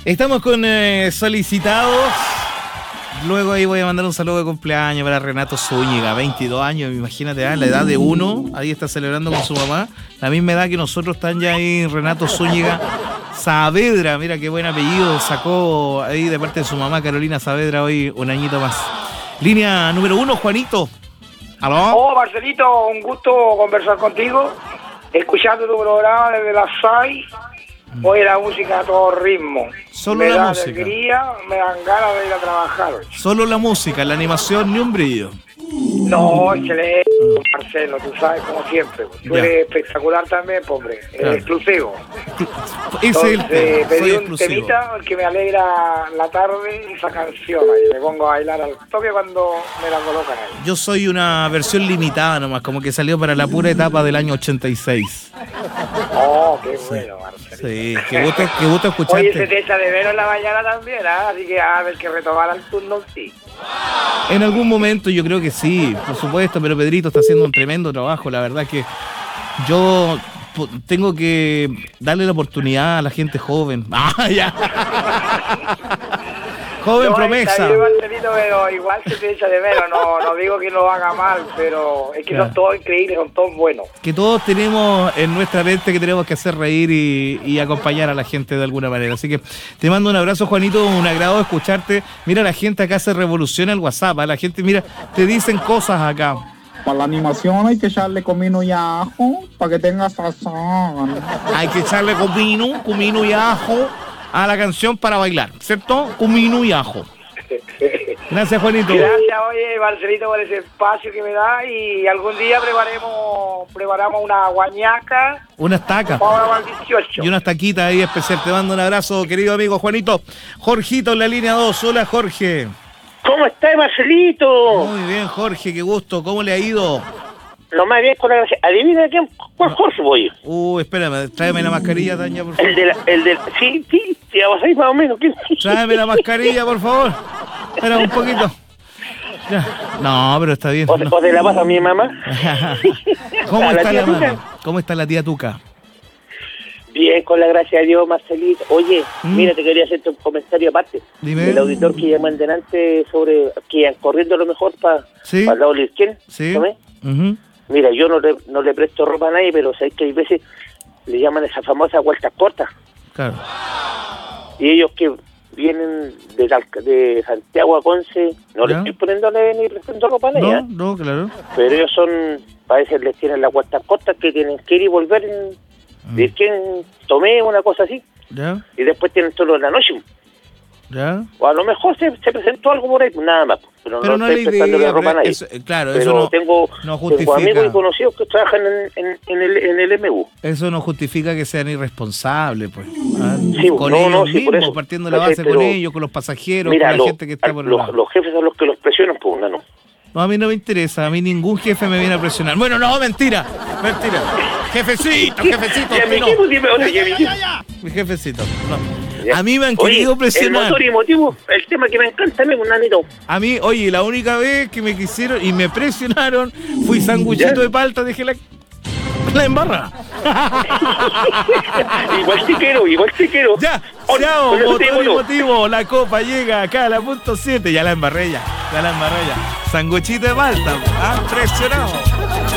Estamos con solicitados. Luego ahí voy a mandar un saludo de cumpleaños para Renato Zúñiga, 22 años, imagínate, la edad de uno, ahí está celebrando con su mamá, la misma edad que nosotros, están ya ahí Renato Zúñiga Saavedra, mira qué buen apellido, sacó ahí de parte de su mamá Carolina Saavedra hoy un añito más. Línea número 1, Juanito. ¿Aló? Oh, Marcelito, un gusto conversar contigo, escuchando tu programa desde las 6. Hoy la música a todo ritmo. Solo me la da música. Alegría, me dan ganas de ir a trabajar. Solo la música, la animación, ni un brillo. No, excelente, Marcelo, tú sabes, como siempre. Tú eres espectacular también, hombre. Claro. Exclusivo. Ese es el tema, pedí soy un exclusivo. temita que me alegra la tarde, esa canción ahí. Me pongo a bailar al toque cuando me la colocan ahí. Yo soy una versión limitada nomás, como que salió para la pura etapa del año 86. Oh, qué bueno, Marcelo. Sí, qué gusto escucharte. Oye, se te echa de menos en la mañana también, ¿ah? Así que a ver que retomar el turno, sí. En algún momento yo creo que sí, por supuesto, pero Pedrito está haciendo un tremendo trabajo. La verdad que yo tengo que darle la oportunidad a la gente joven. ¡Ah, ya! Joven No, promesa. está bien, Marcelito, pero igual se te echa de menos. No digo que lo haga mal, pero es que Claro. son todos increíbles, son todos buenos. Que todos tenemos en nuestra mente que tenemos que hacer reír y acompañar a la gente de alguna manera. Así que te mando un abrazo, Juanito, un agrado escucharte. Mira, la gente acá se revoluciona el WhatsApp. La gente, mira, te dicen cosas acá. Para la animación hay que echarle comino y ajo para que tenga sazón. Hay que echarle comino y ajo a la canción para bailar, ¿cierto? Comino y ajo. Gracias, Juanito. Gracias, oye, Marcelito, por ese espacio que me da y algún día preparamos una guañaca Unas tacas para el 18. y unas taquitas ahí especial. Te mando un abrazo, querido amigo Juanito. Jorgito en la línea 2. Hola, Jorge. ¿Cómo estás, Marcelito? Muy bien, Jorge, qué gusto. ¿Cómo le ha ido? Lo más bien con la gracia. ¿Adivina quién? ¿Cuál Jorge voy? Espérame, tráeme la mascarilla, Tania, por favor. Sí, ya vas ahí más o menos. ¿Quién? Tráeme la mascarilla, por favor. Espera un poquito. Ya. No, pero está bien. ¿O No. te la pasa a mi mamá? ¿Cómo ¿A la está tía la Tuca? mano? ¿Cómo está la tía Tuca? Bien, con la gracia de Dios, Marcelito. Oye, mira, te quería hacerte un comentario aparte. Dime. El auditor que llamó en delante sobre que iban corriendo a lo mejor para Sí. el lado de la izquierda. Sí. ¿No ves? Ujú. Mira, yo no le presto ropa a nadie, pero sabes que hay veces le llaman esas famosas vueltas cortas. Claro. Y ellos que vienen de Santiago a Conce, no ¿Ya? les estoy poniéndole ni prestando ropa a nadie, ¿eh? No, claro. Pero ellos parece les tienen las vueltas cortas que tienen que ir y volver de quien tomé una cosa así, Ya, y después tienen todo en la noche. ya. O a lo mejor se presentó algo por ahí, pues nada más. Pero Pero no no estoy la prestándole idea, ropa a nadie. eso, claro, pero eso no tengo justifica. amigos y conocidos que trabajan en el MU. Eso no justifica que sean irresponsables, pues. ¿Ah? Sí, Con no, ellos no, sí, por mismos, eso. partiendo la ¿Cachai? base con Pero, ellos, con los pasajeros, mira, con la gente que está por el lado. los jefes son los que los presionan, pues, no. No, a mí no me interesa, a mí ningún jefe me viene a presionar. Bueno, no, mentira. Jefecito, Ya, mi no. equipo, dime ahora, ya, mi equipo. Mi jefecito, no. Ya. A mí me han Oye, querido presionar. El motor y motivo, el tema que me encanta a mí, un nanito. A mí, oye, la única vez que me quisieron y me presionaron, fui sanguchito ¿Ya? de palta, dejé la embarra. igual te quiero. Ya, Oye, chao, con eso motor te digo y todo. motivo, la copa llega acá a la punto 7, ya la embarré ya. Sanguchito de palta, presionado.